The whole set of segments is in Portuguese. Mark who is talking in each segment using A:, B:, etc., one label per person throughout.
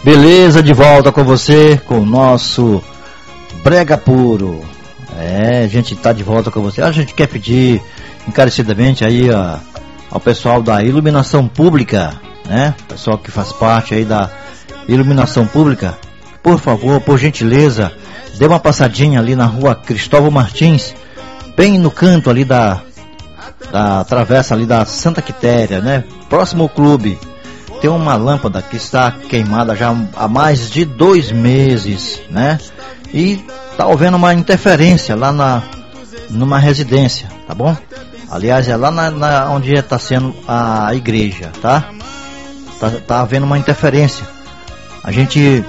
A: Beleza, de volta com você, com o nosso Brega Puro. A gente tá de volta com você. A gente quer pedir encarecidamente aí ao pessoal da iluminação pública, né? Pessoal que faz parte aí da iluminação pública, por favor, por gentileza, dê uma passadinha ali na rua Cristóvão Martins, bem no canto ali da travessa ali da Santa Quitéria, né? Próximo ao clube. Tem uma lâmpada que está queimada já há mais de 2 meses, né? E tá havendo uma interferência lá numa residência, tá bom? Aliás, é lá onde está sendo a igreja, tá? Tá havendo uma interferência. A gente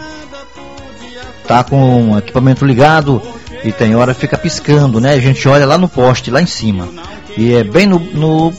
A: tá com o equipamento ligado e tem hora fica piscando, né? A gente olha lá no poste, lá em cima. E é bem no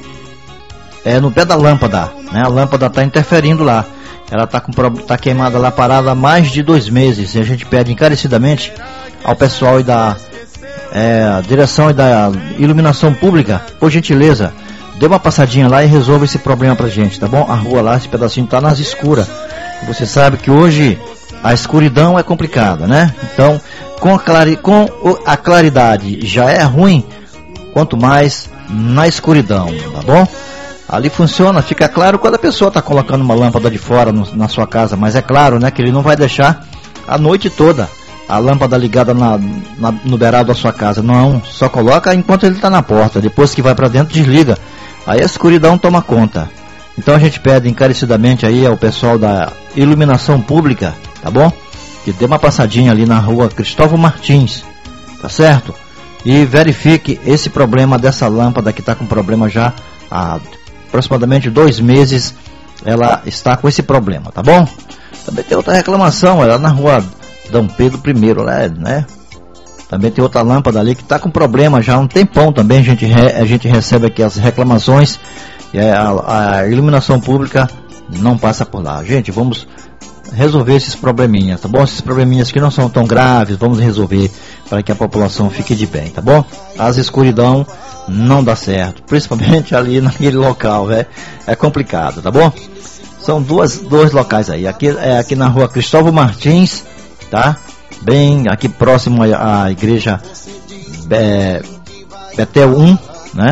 A: pé da lâmpada, né? A lâmpada está interferindo lá. Ela tá queimada lá, parada há mais de 2 meses. E a gente pede encarecidamente ao pessoal e da direção e da iluminação pública, por gentileza, dê uma passadinha lá e resolva esse problema pra gente, tá bom? A rua lá, esse pedacinho tá nas escuras. Você sabe que hoje a escuridão é complicada, né? Então, com a claridade já é ruim, quanto mais na escuridão, tá bom? Ali funciona, fica claro quando a pessoa está colocando uma lâmpada de fora na sua casa, mas é claro, né, que ele não vai deixar a noite toda a lâmpada ligada no beiral da sua casa. Não, só coloca enquanto ele está na porta, depois que vai para dentro desliga, aí a escuridão toma conta. Então a gente pede encarecidamente aí ao pessoal da iluminação pública, tá bom? Que dê uma passadinha ali na rua Cristóvão Martins, tá certo? E verifique esse problema dessa lâmpada que está com problema já há aproximadamente 2 meses. Ela está com esse problema, tá bom? Também tem outra reclamação, ela na rua Dom Pedro I, né? Também tem outra lâmpada ali que está com problema já há um tempão também. A gente recebe aqui as reclamações e a iluminação pública não passa por lá. Gente, vamos resolver esses probleminhas, tá bom? Esses probleminhas que não são tão graves, vamos resolver para que a população fique de bem, tá bom? As escuridão não dá certo, principalmente ali naquele local, é complicado, tá bom? São dois locais aí, aqui na rua Cristóvão Martins, tá? Bem aqui próximo à igreja Betel 1, né?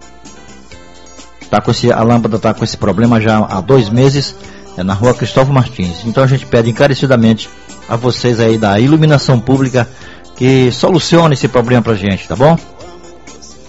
A: A lâmpada tá com esse problema já há 2 meses, na rua Cristóvão Martins. Então a gente pede encarecidamente a vocês aí da iluminação pública que solucione esse problema pra gente, tá bom?